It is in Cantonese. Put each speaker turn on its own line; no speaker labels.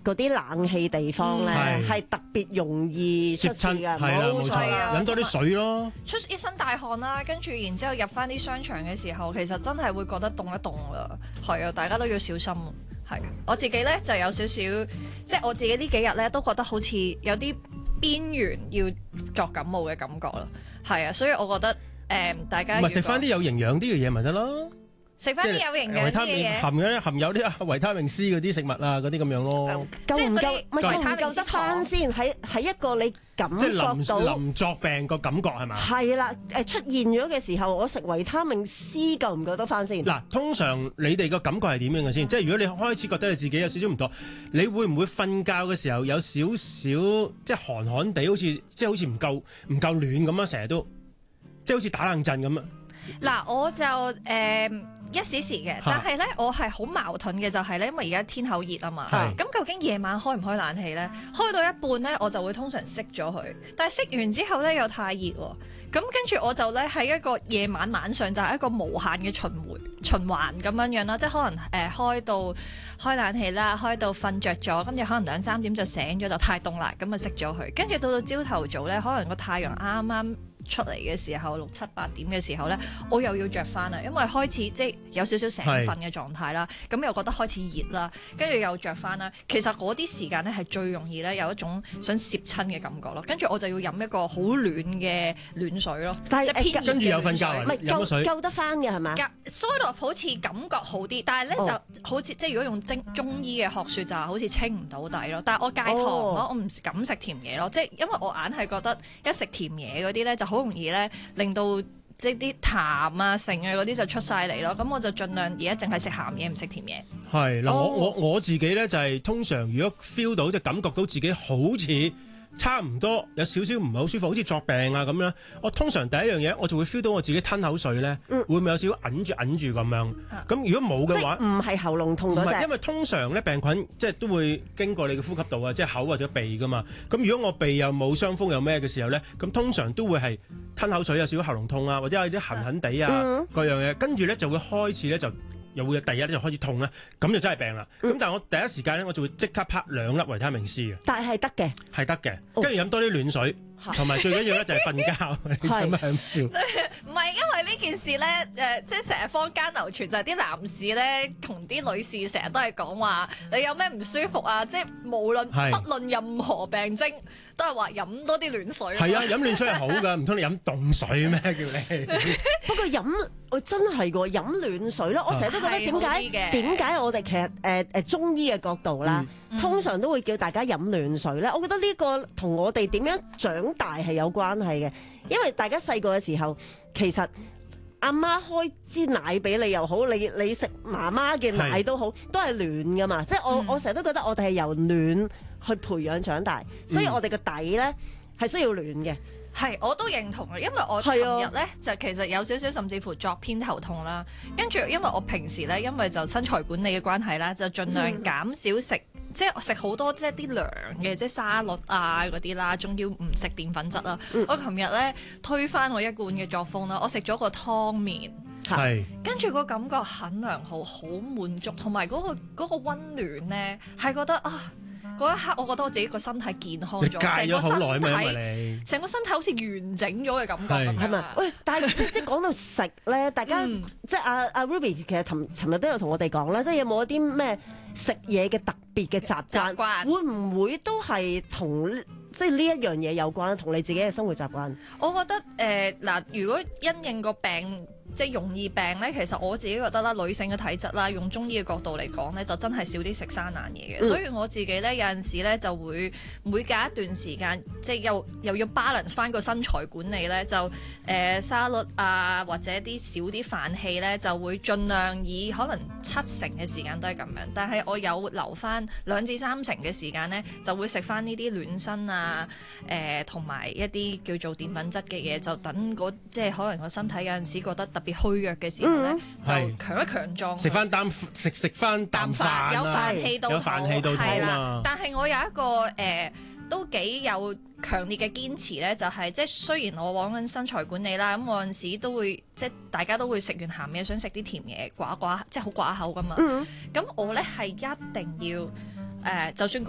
嗰啲冷氣地方咧，係特別容易出事㗎，
冇錯啦，飲多啲水咯，
出一身大汗啦，跟住然之後入翻啲商場嘅時候，其實真係會覺得凍一凍啦。係啊，大家都要小心。係我自己咧就有少少，即係我自己呢幾日咧都覺得好似有啲邊緣要作感冒嘅感覺咯。係啊，所以我覺得大家
咪食翻啲有營養啲嘅嘢咪得咯。
食翻啲有營養啲嘅嘢，
含有啲維他命 C 嗰啲食物啊，嗰啲咁樣咯。
夠唔夠？夠得翻先？喺一個你感覺到
臨作病個感覺係嘛？
係啦，出現咗嘅時候，我食維他命 C 夠唔夠得翻先？
嗱，通常你哋個感覺係點樣嘅先？即係如果你開始覺得你自己有少少唔妥，你會唔會瞓覺嘅時候有少少即係寒寒地，好似唔夠暖咁啊？成日都即係好似打冷震咁啊？
嗱，我就一時時嘅，但係咧我係好矛盾嘅，就係咧，因為而家天口熱啊嘛，咁究竟夜晚開唔開冷氣咧？開到一半咧，我就會通常熄咗佢，但係熄完之後咧又太熱喎，咁跟住我就咧喺一個夜晚上就係一個無限嘅循環咁樣啦，即係可能開冷氣啦，開到瞓着咗，跟住可能2、3點就醒咗，就太凍啦，咁啊熄咗佢，跟住到朝頭早咧，可能個太陽啱啱出嚟嘅時候6、7、8點嘅時候咧，我又要着翻啦，因為開始即係有少少醒瞓嘅狀態啦，咁又覺得開始熱啦，跟住又着翻啦。其實嗰啲時間咧係最容易咧有一種想攝親嘅感覺咯，跟住我就要飲一個好暖嘅暖水咯，即係偏熱嘅暖水。
跟住又瞓覺，飲咗水
夠得翻嘅係嘛
？sort of 好似感覺好啲，但係咧就好似即係如果用中醫嘅學説就好似清唔到底咯。但係我戒糖我唔敢食甜嘢咯，即係因為我硬係覺得一食甜嘢嗰啲咧就好容易咧令到即係啲痰啊、剩啊嗰啲就出晒嚟咯。咁我就盡量而家淨係食鹹嘢，唔食甜嘢。
係嗱，我自己咧就係通常如果 feel 到即係感覺到自己好似差唔多有少少唔係好舒服，好似作病啊咁樣，我通常第一樣嘢我就會 feel 到我自己吞口水咧，會唔會有少少揞住咁樣？咁如果冇嘅話，
唔係喉嚨痛嗰隻，
因為通常咧病菌即係都會經過你嘅呼吸道啊，即係口或者鼻噶嘛。咁如果我鼻又冇傷風又咩嘅時候咧，咁通常都會係吞口水有少少喉嚨痛啊，或者有啲痕痕地啊各樣嘢，跟住咧就會開始咧就又會第二日就開始痛咧，咁就真係病啦。咁但係我第一時間咧我就會即刻拍2粒維他命 C 嘅，
但係得嘅，
係得嘅，跟住飲多啲暖水。同埋最緊要咧就係瞓覺，你做咩咁笑？
唔係因為呢件事咧，即係成日坊間流傳就係啲男士咧同啲女士成日都係講話，你有咩唔舒服啊？即係不論任何病徵，都係話飲多啲暖水。
係啊，飲暖水係好㗎，唔通你飲凍水咩？叫你？
不過我真係㗎，飲暖水咯。我成日都覺得點解我哋其實中醫嘅角度啦，通常都會叫大家飲暖水咧。我覺得呢個同我哋點樣長大係有關係嘅，因為大家細個嘅時候，其實阿媽開支奶俾你又好，你食媽媽嘅奶都好，都係暖噶嘛。即係我成日都覺得我哋係由暖去培養長大，所以我哋個底咧係需要暖嘅。
係，我都認同嘅，因為我琴日咧就其實有少少甚至乎作偏頭痛啦，跟住因為我平時咧因為就身材管理嘅關係啦，就盡量減少食。即係食好多即係啲涼嘅，即係沙律啊嗰啲啦，仲要唔食澱粉質啦。我琴日咧推翻我一貫嘅作風啦，我食咗個湯麵，跟住個感覺很良好，好滿足，同埋嗰個溫暖咧，係覺得啊嗰一刻，我覺得我自己個身體健康咗，
戒咗好耐咩？因為你
成個身體好似完整咗嘅感覺咁樣。
係咪？喂，但係即係講到食咧，大家即係阿 Ruby 其實尋日都有同我哋講啦，即係有冇一啲咩食嘢嘅特別嘅習慣，會唔會都係同即係呢一樣嘢有關，同你自己嘅生活習慣？
我覺得嗱，如果因應個病即係容易病咧，其實我自己覺得啦，女性嘅體質啦，用中醫嘅角度嚟講咧，就真係少啲食生冷嘢嘅。所以我自己咧有陣時咧就會每隔一段時間，即係又要 balance 翻個身材管理咧，就沙律啊或者啲少啲飯氣咧，就會盡量以可能70%嘅時間都係咁樣。但係我有留翻2至3成嘅時間咧，就會食翻呢啲暖身啊，同埋一啲叫做澱粉質嘅嘢，就等即係可能個身體有陣時覺得特別虛弱嘅時候咧，就強一強壯，
食翻啖飯，
有飯氣到肚，
係啦。
但係我有一個都幾有強烈嘅堅持咧，就係即係雖然我講緊身材管理啦，咁我有陣時都會即係大家都會食完鹹嘢想食啲甜嘢，寡即係好寡口噶嘛。咁我咧係一定要就算